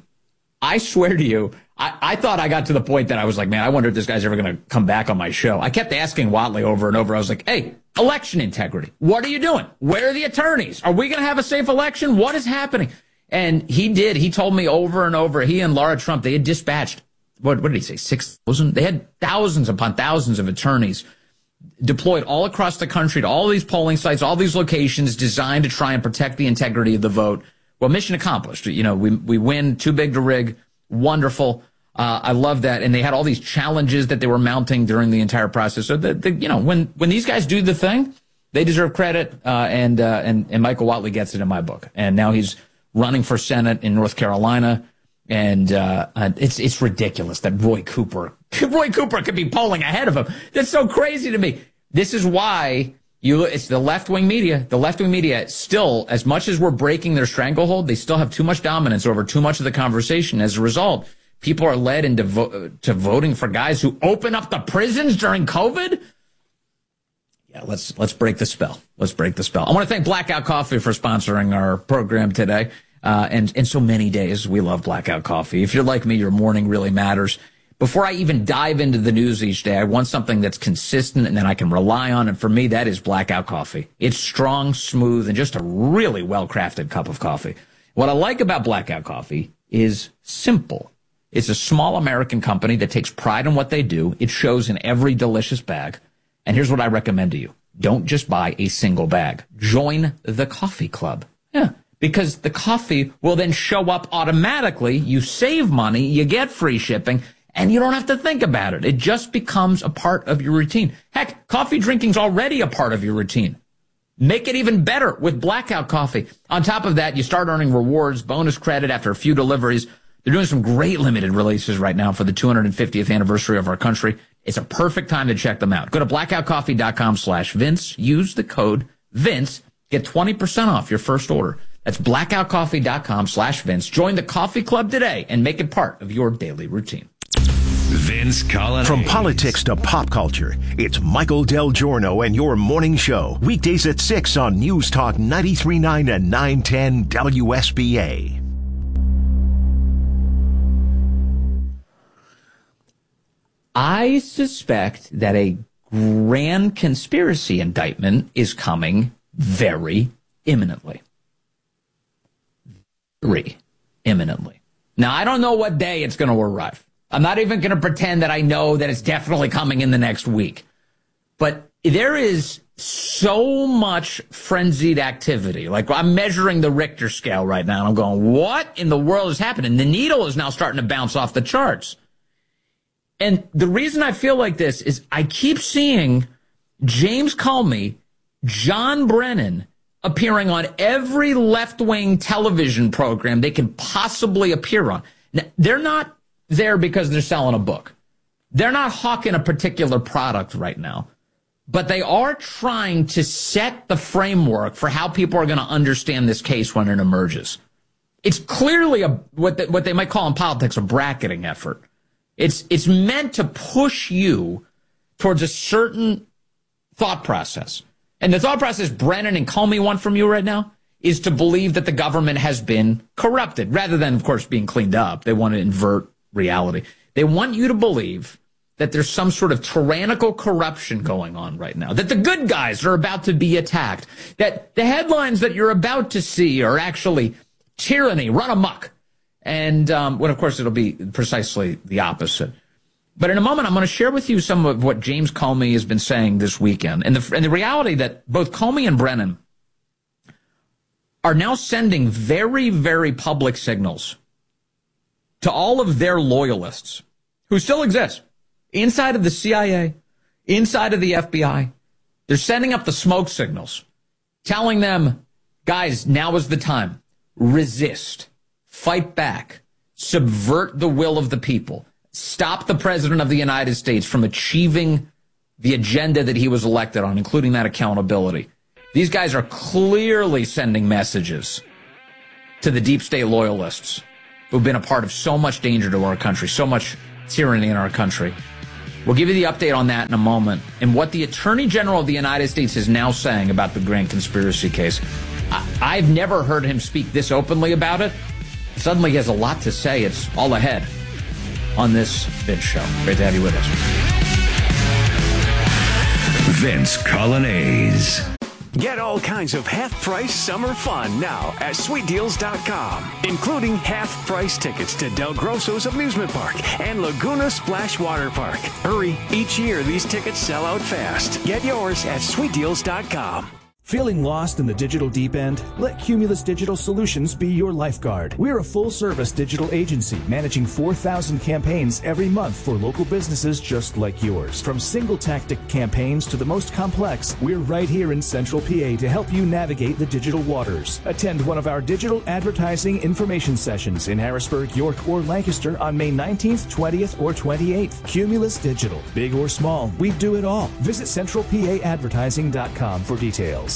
I swear to you, I thought I got to the point that I was like, man, I wonder if this guy's ever going to come back on my show. I kept asking Whatley over and over. I was like, hey, election integrity. What are you doing? Where are the attorneys? Are we going to have a safe election? What is happening? And he did. He told me over and over, he and Laura Trump, they had dispatched, what did he say, 6,000? They had thousands upon thousands of attorneys deployed all across the country to all these polling sites, all these locations designed to try and protect the integrity of the vote. Well, mission accomplished. You know, we win, too big to rig. Wonderful. I love that. And they had all these challenges that they were mounting during the entire process. So you know, when these guys do the thing, they deserve credit. And Michael Whatley gets it in my book. And now he's running for Senate in North Carolina. And it's ridiculous that Roy Cooper could be polling ahead of him. That's so crazy to me. This is why it's the left-wing media. The left-wing media still, as much as we're breaking their stranglehold, they still have too much dominance over too much of the conversation. As a result, people are led into to voting for guys who open up the prisons during COVID. Yeah, let's break the spell. Let's break the spell. I want to thank Blackout Coffee for sponsoring our program today. And so many days. We love Blackout Coffee. If you're like me, your morning really matters. Before I even dive into the news each day, I want something that's consistent and that I can rely on. And for me, that is Blackout Coffee. It's strong, smooth, and just a really well-crafted cup of coffee. What I like about Blackout Coffee is simple. It's a small American company that takes pride in what they do. It shows in every delicious bag. And here's what I recommend to you. Don't just buy a single bag. Join the coffee club. Yeah. Because the coffee will then show up automatically. You save money, you get free shipping, and you don't have to think about it. It just becomes a part of your routine. Heck, coffee drinking's already a part of your routine. Make it even better with Blackout Coffee. On top of that, you start earning rewards, bonus credit after a few deliveries. They're doing some great limited releases right now for the 250th anniversary of our country. It's a perfect time to check them out. Go to blackoutcoffee.com/Vince. Use the code Vince. Get 20% off your first order. That's blackoutcoffee.com/Vince. Join the coffee club today and make it part of your daily routine. Vince Collins. From politics to pop culture, it's Michael Del Giorno and your morning show. Weekdays at 6 on News Talk 93.9 and 910 WSBA. I suspect that a grand conspiracy indictment is coming very imminently. Very imminently. Now, I don't know what day it's going to arrive. I'm not even going to pretend that I know that it's definitely coming in the next week. But there is so much frenzied activity. Like, I'm measuring the Richter scale right now, and I'm going, what in the world is happening? The needle is now starting to bounce off the charts. And the reason I feel like this is I keep seeing James Comey, John Brennan appearing on every left-wing television program they can possibly appear on. Now, they're not there because they're selling a book. They're not hawking a particular product right now. But they are trying to set the framework for how people are going to understand this case when it emerges. It's clearly what they might call in politics a bracketing effort. It's meant to push you towards a certain thought process. And the thought process Brennan and Comey want from you right now is to believe that the government has been corrupted, rather than, of course, being cleaned up. They want to invert reality. They want you to believe that there's some sort of tyrannical corruption going on right now, that the good guys are about to be attacked, that the headlines that you're about to see are actually tyranny, run amok. And when, of course, it'll be precisely the opposite. But in a moment, I'm going to share with you some of what James Comey has been saying this weekend. And the reality that both Comey and Brennan are now sending very, very public signals to all of their loyalists who still exist inside of the CIA, inside of the FBI. They're sending up the smoke signals, telling them, guys, now is the time. resist, fight back, subvert the will of the people, stop the president of the United States from achieving the agenda that he was elected on, including that accountability. These guys are clearly sending messages to the deep state loyalists who've been a part of so much danger to our country, so much tyranny in our country. We'll give you the update on that in a moment and what the Attorney General of the United States is now saying about the grand conspiracy case. I've never heard him speak this openly about it. Suddenly he has a lot to say. It's all ahead on this Vince Show. Great to have you with us. Vince Colonnese. Get all kinds of half-price summer fun now at SweetDeals.com, including half-price tickets to Del Grosso's Amusement Park and Laguna Splash Water Park. Hurry, each year these tickets sell out fast. Get yours at SweetDeals.com. Feeling lost in the digital deep end? Let Cumulus Digital Solutions be your lifeguard. We're a full-service digital agency managing 4,000 campaigns every month for local businesses just like yours. From single-tactic campaigns to the most complex, we're right here in Central PA to help you navigate the digital waters. Attend one of our digital advertising information sessions in Harrisburg, York, or Lancaster on May 19th, 20th, or 28th. Cumulus Digital. Big or small, we do it all. Visit centralpaadvertising.com for details.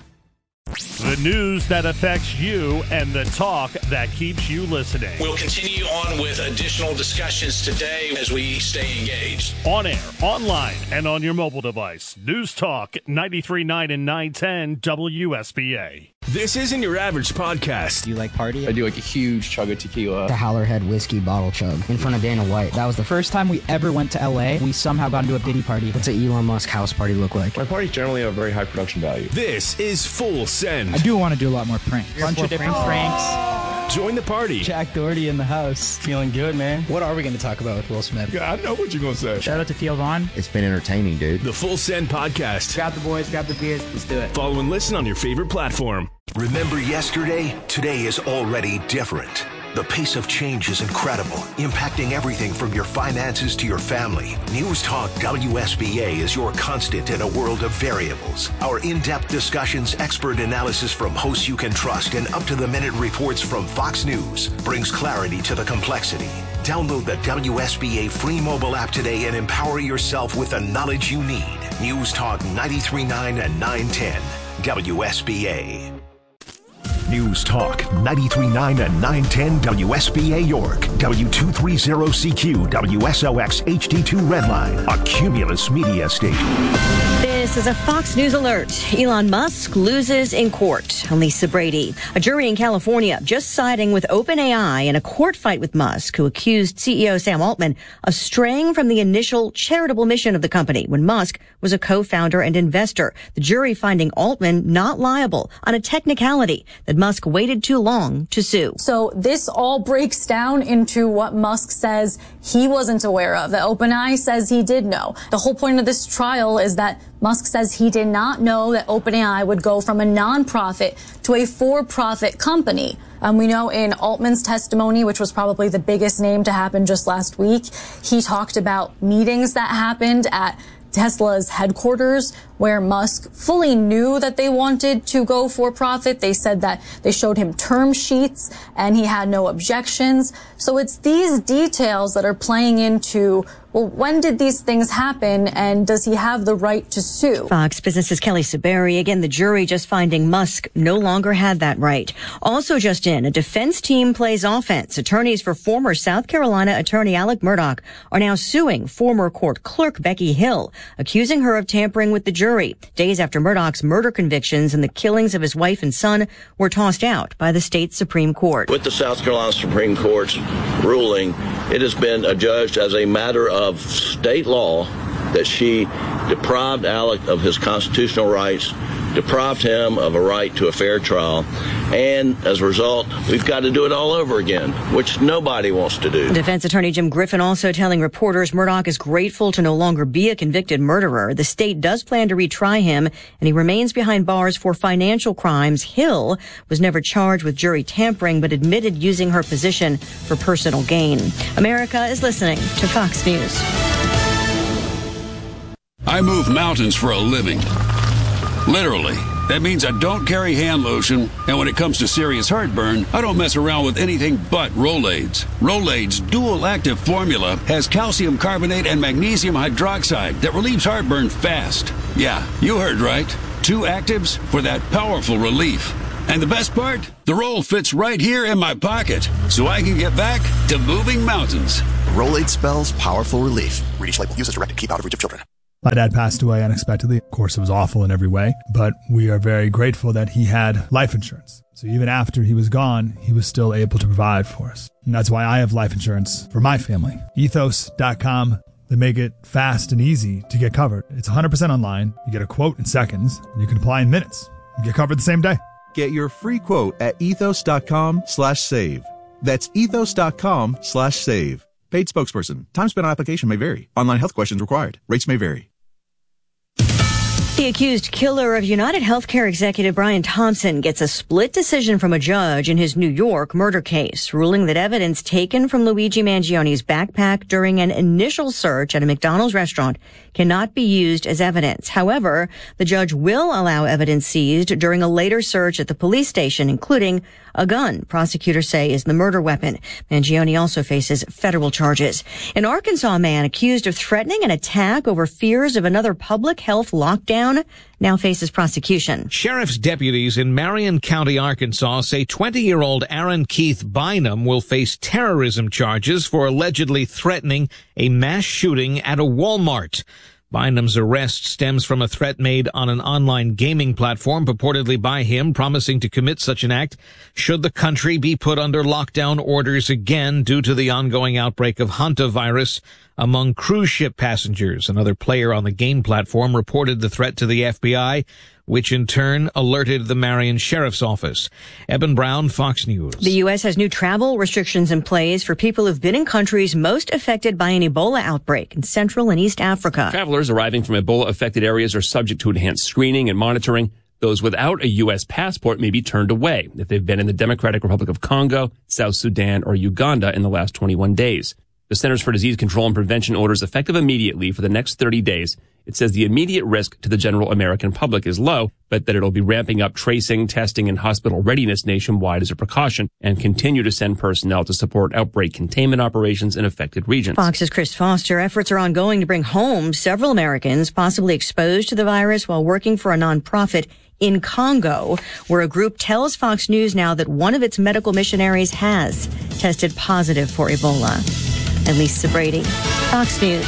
The news that affects you and the talk that keeps you listening. We'll continue on with additional discussions today as we stay engaged. On air, online, and on your mobile device. News Talk 93.9 and 910 WSBA. This isn't your average podcast. Do you like party? I do like a huge chug of tequila. The Howlerhead whiskey bottle chug in front of Dana White. That was the first time we ever went to LA. We somehow got into a Diddy party. What's an Elon Musk house party look like? My parties generally have very high production value. This is Full Send. I do want to do a lot more pranks. A bunch of different pranks. Join the party. Jack Doherty in the house. Feeling good, man. What are we going to talk about with Will Smith? Yeah, I know what you're going to say. Shout out to Theo Vaughn. It's been entertaining, dude. The Full Send podcast. Grab the boys, grab the beers. Let's do it. Follow and listen on your favorite platform. Remember yesterday? Today is already different. The pace of change is incredible, impacting everything from your finances to your family. News Talk WSBA is your constant in a world of variables. Our in-depth discussions, expert analysis from hosts you can trust, and up-to-the-minute reports from Fox News brings clarity to the complexity. Download the WSBA free mobile app today and empower yourself with the knowledge you need. News Talk 93.9 and 910 WSBA. News Talk 93.9 and 910 WSBA York, W230CQ, WSOX HD2 Redline, a Cumulus media station. This is a Fox News alert. Elon Musk loses in court. I'm Lisa Brady. A jury in California just siding with OpenAI in a court fight with Musk, who accused CEO Sam Altman of straying from the initial charitable mission of the company when Musk was a co-founder and investor. The jury finding Altman not liable on a technicality that Musk waited too long to sue. So this all breaks down into what Musk says he wasn't aware of, that OpenAI says he did know. The whole point of this trial is that Musk says he did not know that OpenAI would go from a nonprofit to a for-profit company. We know in Altman's testimony, which was probably the biggest name to happen just last week, he talked about meetings that happened at Tesla's headquarters where Musk fully knew that they wanted to go for profit. They said that they showed him term sheets and he had no objections. So it's these details that are playing into, well, when did these things happen and does he have the right to sue? Fox Business's Kelly Saberi. Again, the jury just finding Musk no longer had that right. Also just in, a defense team plays offense. Attorneys for former South Carolina attorney Alec Murdaugh are now suing former court clerk Becky Hill, accusing her of tampering with the jury days after Murdaugh's murder convictions and the killings of his wife and son were tossed out by the state Supreme Court. With the South Carolina Supreme Court's ruling, it has been adjudged as a matter of state law that she deprived Alec of his constitutional rights, deprived him of a right to a fair trial, and as a result, we've got to do it all over again, which nobody wants to do. Defense attorney Jim Griffin also telling reporters Murdaugh is grateful to no longer be a convicted murderer. The state does plan to retry him, and he remains behind bars for financial crimes. Hill was never charged with jury tampering, but admitted using her position for personal gain. America is listening to Fox News. I move mountains for a living. Literally. That means I don't carry hand lotion, and when it comes to serious heartburn, I don't mess around with anything but Rolaids. Rolaids' dual-active formula has calcium carbonate and magnesium hydroxide that relieves heartburn fast. Yeah, you heard right. 2 actives for that powerful relief. And the best part? The roll fits right here in my pocket, so I can get back to moving mountains. Rolade spells powerful relief. Read each label. Use as directed. Keep out of reach of children. My dad passed away unexpectedly. Of course, it was awful in every way, but we are very grateful that he had life insurance. So even after he was gone, he was still able to provide for us. And that's why I have life insurance for my family. Ethos.com. They make it fast and easy to get covered. It's 100% online. You get a quote in seconds, and you can apply in minutes. You get covered the same day. Get your free quote at ethos.com/save. That's ethos.com/save. Paid spokesperson. Time spent on application may vary. Online health questions required. Rates may vary. The accused killer of United Healthcare executive Brian Thompson gets a split decision from a judge in his New York murder case, ruling that evidence taken from Luigi Mangioni's backpack during an initial search at a McDonald's restaurant cannot be used as evidence. However, the judge will allow evidence seized during a later search at the police station, including a gun prosecutors say is the murder weapon. Mangioni also faces federal charges. An Arkansas man accused of threatening an attack over fears of another public health lockdown now faces prosecution. Sheriff's deputies in Marion County, Arkansas say 20-year-old Aaron Keith Bynum will face terrorism charges for allegedly threatening a mass shooting at a Walmart. Bynum's arrest stems from a threat made on an online gaming platform purportedly by him, promising to commit such an act should the country be put under lockdown orders again due to the ongoing outbreak of hantavirus among cruise ship passengers. Another player on the game platform reported the threat to the FBI, which in turn alerted the Marion Sheriff's Office. Eben Brown, Fox News. The U.S. has new travel restrictions in place for people who've been in countries most affected by an Ebola outbreak in Central and East Africa. Travelers arriving from Ebola-affected areas are subject to enhanced screening and monitoring. Those without a U.S. passport may be turned away if they've been in the Democratic Republic of Congo, South Sudan, or Uganda in the last 21 days. The Centers for Disease Control and Prevention orders effective immediately for the next 30 days. It says the immediate risk to the general American public is low, but that it'll be ramping up tracing, testing, and hospital readiness nationwide as a precaution and continue to send personnel to support outbreak containment operations in affected regions. Fox's Chris Foster. Efforts are ongoing to bring home several Americans possibly exposed to the virus while working for a nonprofit in Congo, where a group tells Fox News now that one of its medical missionaries has tested positive for Ebola. And Lisa Brady, Fox News.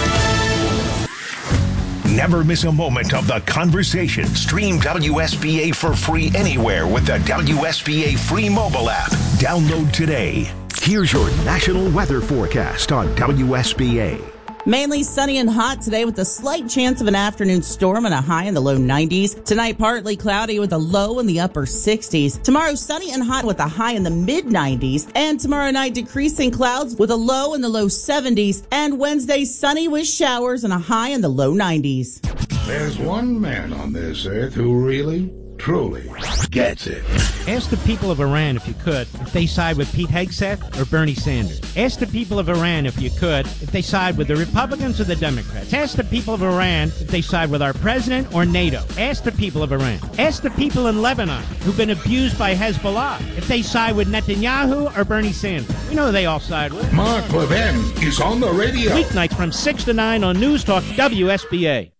Never miss a moment of the conversation. Stream WSBA for free anywhere with the WSBA free mobile app. Download today. Here's your national weather forecast on WSBA. Mainly sunny and hot today with a slight chance of an afternoon storm and a high in the low 90s. Tonight, partly cloudy with a low in the upper 60s. Tomorrow, sunny and hot with a high in the mid 90s. And tomorrow night, decreasing clouds with a low in the low 70s. And Wednesday, sunny with showers and a high in the low 90s. There's one man on this earth who really, truly gets it. Ask the people of Iran, if you could, if they side with Pete Hegseth or Bernie Sanders. Ask the people of Iran, if you could, if they side with the Republicans or the Democrats. Ask the people of Iran if they side with our president or NATO. Ask the people of Iran. Ask the people in Lebanon who've been abused by Hezbollah if they side with Netanyahu or Bernie Sanders. We know they all side with. Mark Levin is on the radio. Weeknights from 6 to 9 on News Talk WSBA.